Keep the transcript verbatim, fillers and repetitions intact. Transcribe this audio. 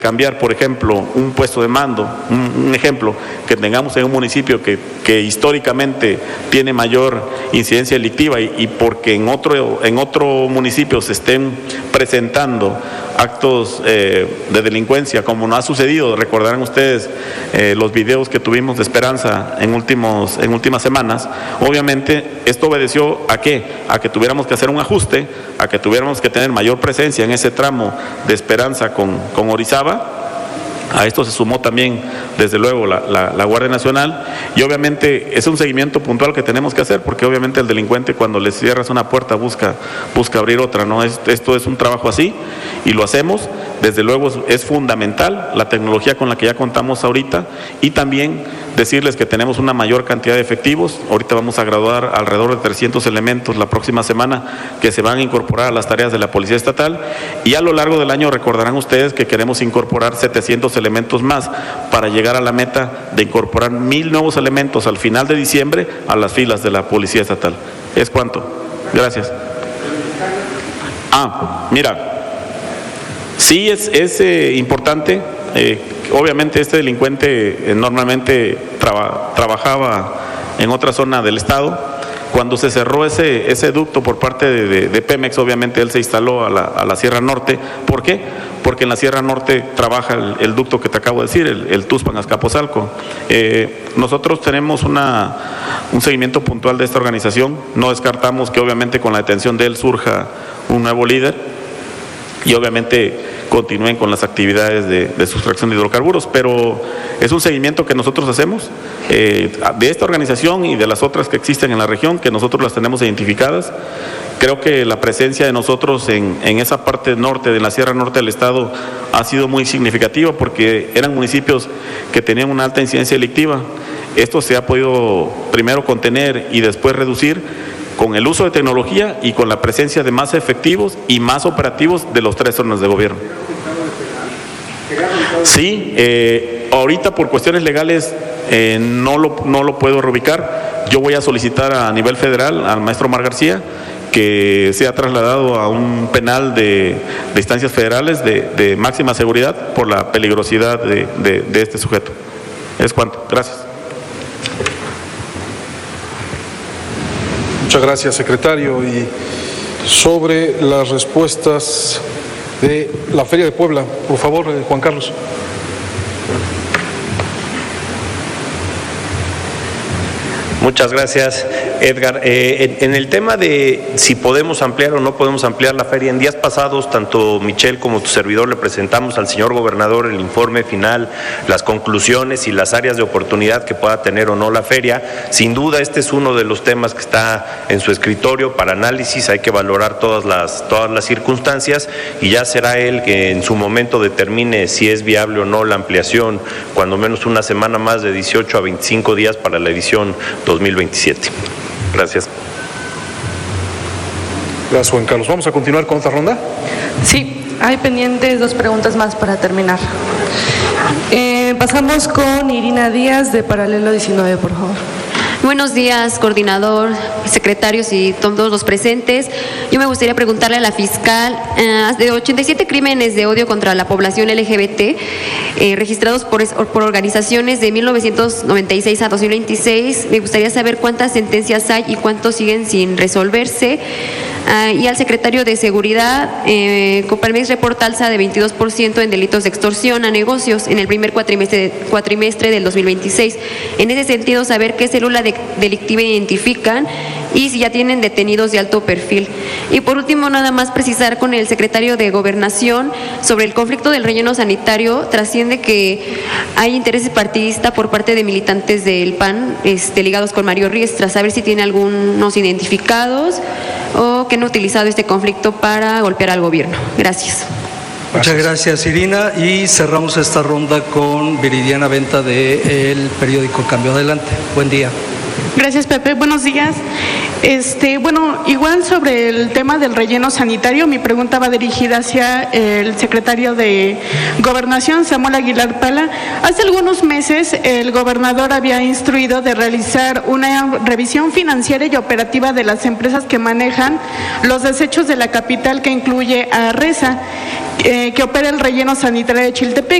cambiar, por ejemplo, un puesto de mando, un, un ejemplo, que tengamos en un municipio que, que históricamente tiene mayor incidencia delictiva y, y porque en otro, en otro municipio se estén presentando actos eh, de delincuencia, como no ha sucedido, recordarán ustedes eh, los videos que tuvimos de Esperanza en, últimos, en últimas semanas. Obviamente esto obedeció a qué, a que tuviéramos que hacer un ajuste, a que tuviéramos que tener mayor presencia en ese tramo de Esperanza con, con Orizaba. A esto se sumó también, desde luego, la, la, la Guardia Nacional, y obviamente es un seguimiento puntual que tenemos que hacer, porque obviamente el delincuente, cuando le cierras una puerta, busca, busca abrir otra, ¿no? Es, esto es un trabajo así, y lo hacemos. Desde luego es, es fundamental la tecnología con la que ya contamos ahorita, y también decirles que tenemos una mayor cantidad de efectivos. Ahorita vamos a graduar alrededor de trescientos elementos la próxima semana que se van a incorporar a las tareas de la Policía Estatal, y a lo largo del año recordarán ustedes que queremos incorporar setecientos elementos más para llegar a la meta de incorporar mil nuevos elementos al final de diciembre a las filas de la Policía Estatal. ¿Es cuánto? Gracias. Ah, mira, sí es, es eh, importante. Eh, obviamente este delincuente eh, normalmente traba, trabajaba en otra zona del estado. Cuando se cerró ese, ese ducto por parte de, de, de Pemex, obviamente él se instaló a la, a la Sierra Norte. ¿Por qué? Porque en la Sierra Norte trabaja el, el ducto que te acabo de decir, el, el Tuxpan-Azcapotzalco. Eh, nosotros tenemos una, un seguimiento puntual de esta organización. No descartamos que obviamente con la detención de él surja un nuevo líder y obviamente continúen con las actividades de, de sustracción de hidrocarburos, pero es un seguimiento que nosotros hacemos eh, de esta organización y de las otras que existen en la región, que nosotros las tenemos identificadas. Creo que la presencia de nosotros en, en esa parte norte, de la Sierra Norte del estado, ha sido muy significativa porque eran municipios que tenían una alta incidencia delictiva. Esto se ha podido primero contener y después reducir con el uso de tecnología y con la presencia de más efectivos y más operativos de los tres órdenes de gobierno. Sí, eh, ahorita por cuestiones legales eh, no, lo, no lo puedo reubicar. Yo voy a solicitar a nivel federal al maestro Omar García que sea trasladado a un penal de, de instancias federales de, de máxima seguridad por la peligrosidad de, de, de este sujeto. Es cuanto. Gracias. Muchas gracias, secretario. Y sobre las respuestas de la Feria de Puebla, por favor, Juan Carlos. Muchas gracias, Edgar. Eh, en, en el tema de si podemos ampliar o no podemos ampliar la feria, en días pasados, tanto Michelle como tu servidor le presentamos al señor gobernador el informe final, las conclusiones y las áreas de oportunidad que pueda tener o no la feria. Sin duda, este es uno de los temas que está en su escritorio para análisis. Hay que valorar todas las, todas las circunstancias y ya será él que en su momento determine si es viable o no la ampliación, cuando menos una semana más de dieciocho a veinticinco días para la edición dos mil veintisiete. Gracias. Gracias, Juan Carlos. ¿Vamos a continuar con esta ronda? Sí, hay pendientes dos preguntas más para terminar. Eh, pasamos con Irina Díaz de Paralelo diecinueve, por favor. Buenos días, coordinador, secretarios y todos los presentes. Yo me gustaría preguntarle a la fiscal, eh, de ochenta y siete crímenes de odio contra la población L G B T eh, registrados por, por organizaciones de mil novecientos noventa y seis a dos mil veintiséis, me gustaría saber cuántas sentencias hay y cuántos siguen sin resolverse. Uh, y al secretario de Seguridad, eh, Coparmex reporta alza de veintidós por ciento en delitos de extorsión a negocios en el primer cuatrimestre, cuatrimestre del dos mil veintiséis. En ese sentido, saber qué célula de, delictiva identifican y si ya tienen detenidos de alto perfil. Y por último, nada más precisar con el secretario de Gobernación sobre el conflicto del relleno sanitario. Trasciende que hay intereses partidistas por parte de militantes del P A N este, ligados con Mario Riestra, saber si tiene algunos identificados o que han utilizado este conflicto para golpear al gobierno. Gracias. Muchas gracias, Irina, y cerramos esta ronda con Viridiana Venta del periódico Cambio. Adelante. Buen día. Gracias, Pepe. Buenos días. Este, bueno, igual sobre el tema del relleno sanitario, mi pregunta va dirigida hacia el secretario de Gobernación, Samuel Aguilar Pala. Hace algunos meses el gobernador había instruido de realizar una revisión financiera y operativa de las empresas que manejan los desechos de la capital, que incluye a Resa. eh, que opera el relleno sanitario de Chiltepec.